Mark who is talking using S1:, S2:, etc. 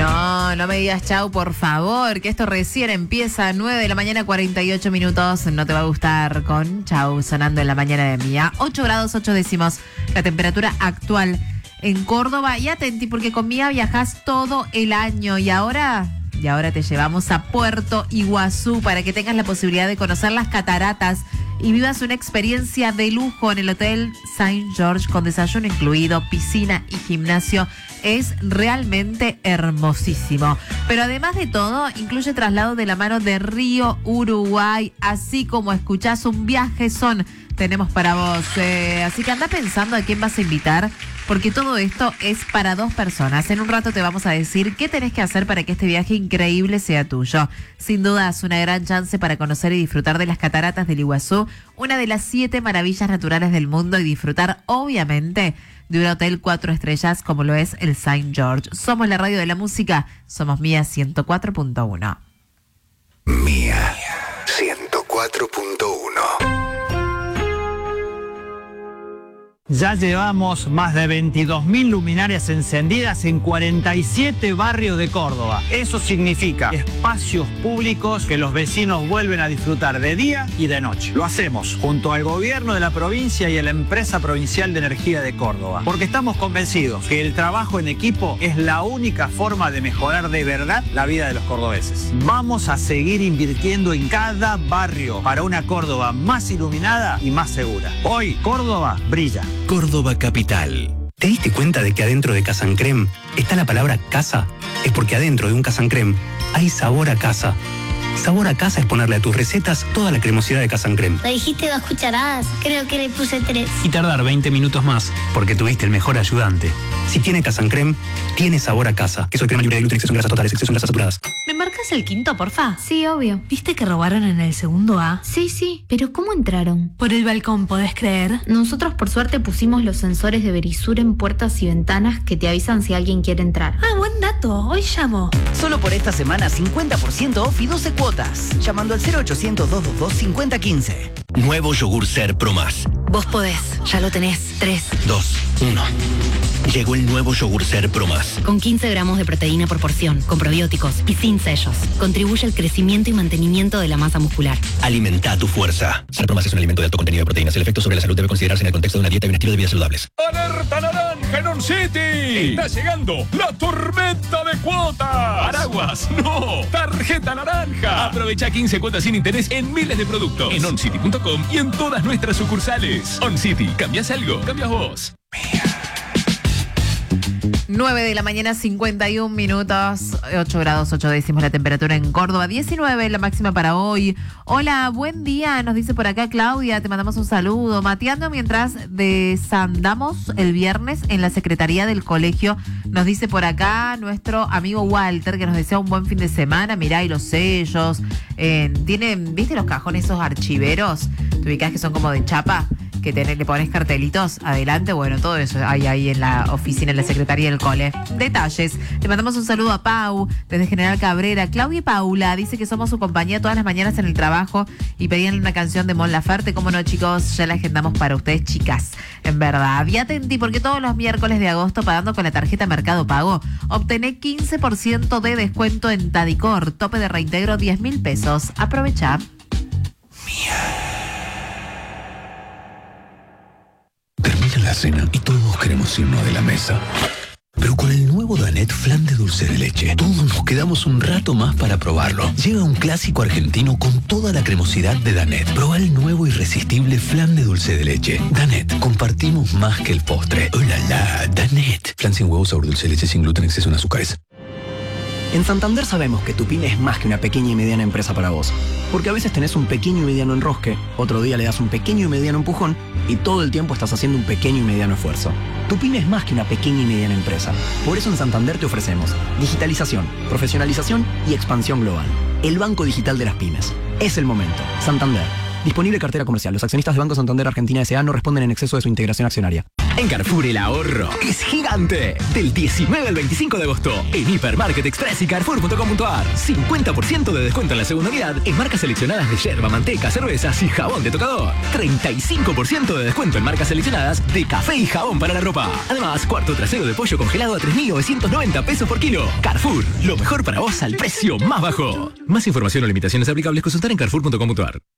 S1: No me digas chau, por favor, que esto recién empieza a 9 de la mañana, 48 minutos. No te va a gustar con chau sonando en la mañana de Mía. 8 grados 8 décimos, la temperatura actual en Córdoba. Y atenti, porque con Mía viajás todo el año y ahora te llevamos a Puerto Iguazú para que tengas la posibilidad de conocer las cataratas y vivas una experiencia de lujo en el Hotel Saint George con desayuno incluido, piscina y gimnasio. Es realmente hermosísimo. Pero además de todo, incluye traslado de la mano de Río Uruguay, así como escuchás un viaje tenemos para vos. Así que anda pensando a quién vas a invitar, porque todo esto es para 2 personas. En un rato te vamos a decir qué tenés que hacer para que este viaje increíble sea tuyo. Sin duda es una gran chance para conocer y disfrutar de las cataratas del Iguazú, una de las 7 maravillas naturales del mundo, y disfrutar, obviamente, de un hotel 4 estrellas como lo es el Saint George. Somos la radio de la música, somos Mía 104.1.
S2: Mía 104.1.
S3: Ya llevamos más de 22.000 luminarias encendidas en 47 barrios de Córdoba. Eso significa espacios públicos que los vecinos vuelven a disfrutar de día y de noche. Lo hacemos junto al gobierno de la provincia y a la empresa provincial de energía de Córdoba, porque estamos convencidos que el trabajo en equipo es la única forma de mejorar de verdad la vida de los cordobeses. Vamos a seguir invirtiendo en cada barrio para una Córdoba más iluminada y más segura. Hoy Córdoba brilla.
S4: Córdoba Capital. ¿Te diste cuenta de que adentro de Casancrem está la palabra casa? Es porque adentro de un Casancrem hay sabor a casa. Sabor a casa es ponerle a tus recetas toda la cremosidad de Casancrem.
S5: Me dijiste 2 cucharadas, creo que le puse 3.
S4: Y tardar 20 minutos más, porque tuviste el mejor ayudante. Si tiene Casancrem, tiene sabor a casa. Queso de crema libre de gluten, exceso en grasas totales, exceso en grasas saturadas.
S6: ¿Me marcas el quinto, porfa?
S5: Sí, obvio.
S6: ¿Viste que robaron en el segundo A?
S5: Sí, pero ¿cómo entraron?
S6: Por el balcón, ¿podés creer?
S5: Nosotros por suerte pusimos los sensores de Verisur en puertas y ventanas que te avisan si alguien quiere entrar.
S6: Ah, buen dato, hoy llamo.
S7: Solo por esta semana 50% off y 12 cuotas. Llamando al 0800-222-5015.
S4: Nuevo yogur Ser Pro Más.
S6: Vos podés, ya lo tenés. 3,
S4: 2, 1. Llegó el nuevo yogur Ser Pro Más.
S6: Con 15 gramos de proteína por porción, con probióticos y sin sellos. Contribuye al crecimiento y mantenimiento de la masa muscular.
S4: Alimenta tu fuerza. Ser Pro Más es un alimento de alto contenido de proteínas. El efecto sobre la salud debe considerarse en el contexto de una dieta y un estilo de vida saludables.
S8: ¡Alerta naranja en On City! Está llegando la tormenta de cuotas. Paraguas, no. Tarjeta naranja. Aprovecha 15 cuotas sin interés en miles de productos. En oncity.com y en todas nuestras sucursales. On City, ¿cambias algo? Cambias vos.
S1: 9 de la mañana, 51 minutos, 8 grados 8 décimos la temperatura en Córdoba, 19 la máxima para hoy. Hola, buen día, nos dice por acá Claudia, te mandamos un saludo. Mateando mientras desandamos el viernes en la secretaría del colegio, nos dice por acá nuestro amigo Walter, que nos desea un buen fin de semana. Mirá, y los sellos, tienen, ¿viste los cajones esos archiveros? ¿Te ubicás que son como de chapa? Que le pones cartelitos adelante, bueno, todo eso hay ahí en la oficina, en la secretaría del cole. Detalles. Le mandamos un saludo a Pau, desde General Cabrera. Claudia y Paula, dice que somos su compañía todas las mañanas en el trabajo y pedían una canción de Mon Laferte. ¿Cómo no, chicos? Ya la agendamos para ustedes, chicas. En verdad, y atenti, porque todos los miércoles de agosto, pagando con la tarjeta Mercado Pago, obtené 15% de descuento en Tadicor. Tope de reintegro 10.000 pesos. Aprovecha.
S2: Termina la cena y todos queremos irnos de la mesa. Pero con el nuevo Danet Flan de dulce de leche, todos nos quedamos un rato más para probarlo. Llega un clásico argentino con toda la cremosidad de Danet. Proba el nuevo irresistible Flan de dulce de leche. Danet, compartimos más que el postre. ¡Oh, la, la! Danet. Flan sin huevo, sabor dulce de leche, sin gluten, exceso en azúcares.
S7: En Santander sabemos que tu pyme es más que una pequeña y mediana empresa para vos. Porque a veces tenés un pequeño y mediano enrosque, otro día le das un pequeño y mediano empujón y todo el tiempo estás haciendo un pequeño y mediano esfuerzo. Tu pyme es más que una pequeña y mediana empresa. Por eso en Santander te ofrecemos digitalización, profesionalización y expansión global. El banco digital de las pymes. Es el momento. Santander. Disponible cartera comercial. Los accionistas de Banco Santander Argentina S.A. no responden en exceso de su integración accionaria.
S9: En Carrefour el ahorro es gigante. Del 19 al 25 de agosto en Hipermarket Express y Carrefour.com.ar. 50% de descuento en la segunda unidad en marcas seleccionadas de yerba, manteca, cervezas y jabón de tocador. 35% de descuento en marcas seleccionadas de café y jabón para la ropa. Además, cuarto trasero de pollo congelado a 3.990 pesos por kilo. Carrefour, lo mejor para vos al precio más bajo. Más información o limitaciones aplicables consultar en Carrefour.com.ar.